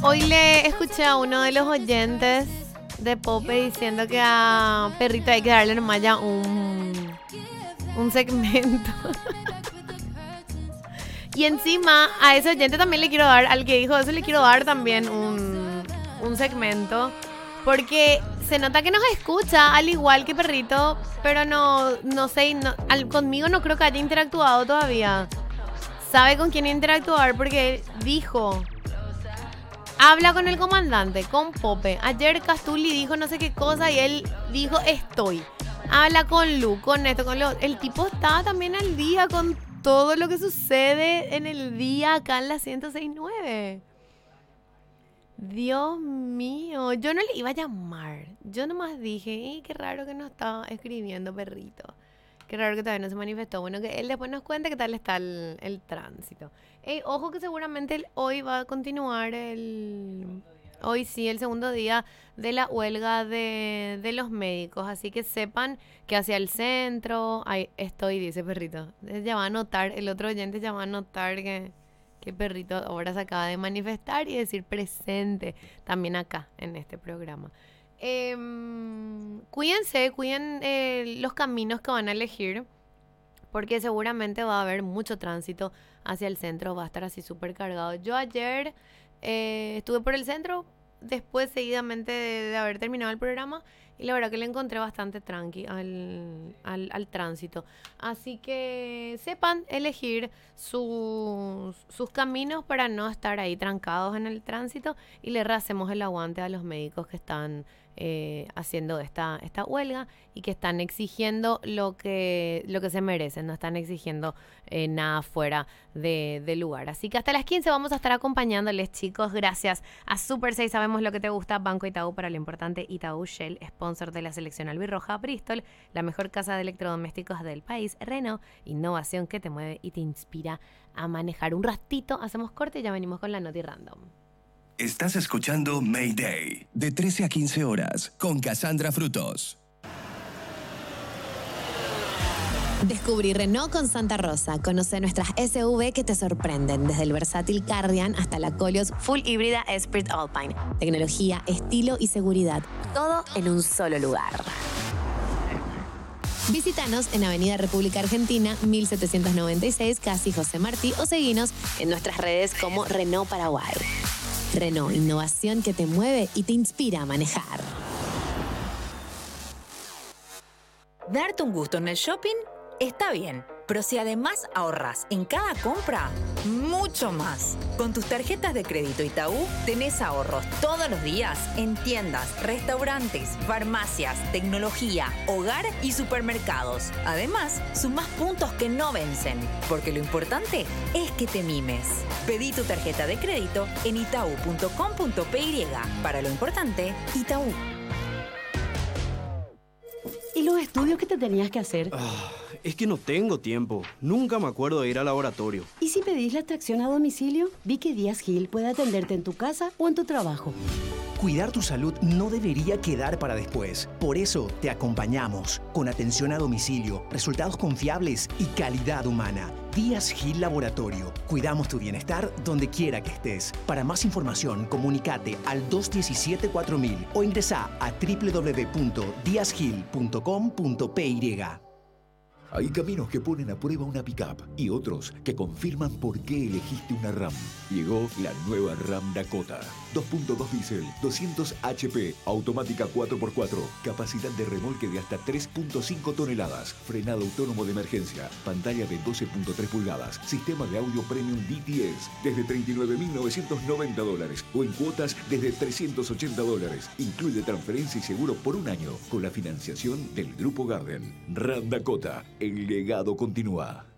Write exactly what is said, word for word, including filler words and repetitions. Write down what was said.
Hoy le escuché a uno de los oyentes de Pope diciendo que a Perrito hay que darle nomás ya un, un segmento. Y encima a ese oyente también le quiero dar, al que dijo eso le quiero dar también un, un segmento. Porque se nota que nos escucha, al igual que Perrito, pero no, no sé, no, al, conmigo no creo que haya interactuado todavía. Sabe con quién interactuar porque dijo... Habla con el comandante, con Pope. Ayer Castuli dijo no sé qué cosa y él dijo estoy. Habla con Lu, con esto, con lo... El tipo estaba también al día con todo lo que sucede en el día acá en la ciento seis punto nueve. Dios mío, yo no le iba a llamar. Yo nomás dije, y qué raro que no estaba escribiendo Perrito. Qué raro que todavía no se manifestó. Bueno, que él después nos cuente qué tal está el, el tránsito. Ey, ojo que seguramente el, hoy va a continuar el... Hoy sí, el segundo día de la huelga de, de los médicos. Así que sepan que hacia el centro... Ahí estoy, dice Perrito. Ya va a notar, el otro oyente ya va a notar que, que Perrito ahora se acaba de manifestar y decir presente también acá en este programa. Eh, cuídense, cuiden eh, los caminos que van a elegir, porque seguramente va a haber mucho tránsito hacia el centro, va a estar así súper cargado. Yo ayer eh, estuve por el centro, después seguidamente de, de haber terminado el programa, y la verdad que le encontré bastante tranqui al, al, al tránsito. Así que sepan elegir sus, sus caminos para no estar ahí trancados en el tránsito y le rehacemos el aguante a los médicos que están eh, haciendo esta, esta huelga y que están exigiendo lo que, lo que se merecen, no están exigiendo eh, nada fuera de, de lugar. Así que hasta las quince vamos a estar acompañándoles, chicos. Gracias a Super seis, sabemos lo que te gusta. Banco Itaú para lo importante. Itaú Shell, sponsor de la selección albirroja. Bristol, la mejor casa de electrodomésticos del país. Renault, innovación que te mueve y te inspira a manejar. Un ratito, hacemos corte y ya venimos con la Noti Random. Estás escuchando Mayday, de trece a quince horas, con Cassandra Frutos. Descubrí Renault con Santa Rosa. Conoce nuestras S U V que te sorprenden, desde el versátil Cardian hasta la Koleos Full Híbrida Esprit Alpine. Tecnología, estilo y seguridad, todo en un solo lugar. Visítanos en Avenida República Argentina, mil setecientos noventa y seis, casi José Martí, o seguinos en nuestras redes como Renault Paraguay. Renault, innovación que te mueve y te inspira a manejar. Darte un gusto en el shopping está bien, pero si además ahorras en cada compra, mucho más. Con tus tarjetas de crédito Itaú tenés ahorros todos los días en tiendas, restaurantes, farmacias, tecnología, hogar y supermercados. Además, sumás puntos que no vencen, porque lo importante es que te mimes. Pedí tu tarjeta de crédito en itaú punto com punto pe y. Para lo importante, Itaú. ¿Y los estudios que te tenías que hacer? Ah, es que no tengo tiempo. Nunca me acuerdo de ir al laboratorio. ¿Y si pedís la extracción a domicilio? Vi que Díaz Gil puede atenderte en tu casa o en tu trabajo. Cuidar tu salud no debería quedar para después. Por eso te acompañamos, con atención a domicilio, resultados confiables y calidad humana. Díaz Gil Laboratorio. Cuidamos tu bienestar donde quiera que estés. Para más información, comunicate al dos uno siete cuatro mil o ingresá a doble u doble u doble u punto díaz gil punto com punto pe y. Hay caminos que ponen a prueba una pick-up y otros que confirman por qué elegiste una RAM. Llegó la nueva RAM Dakota. dos punto dos diésel, doscientos hache pe, automática cuatro por cuatro, capacidad de remolque de hasta tres punto cinco toneladas, frenado autónomo de emergencia, pantalla de doce punto tres pulgadas, sistema de audio premium D T S, desde treinta y nueve mil novecientos noventa dólares o en cuotas desde trescientos ochenta dólares. Incluye transferencia y seguro por un año con la financiación del Grupo Garden. RAM Dakota. El legado continúa.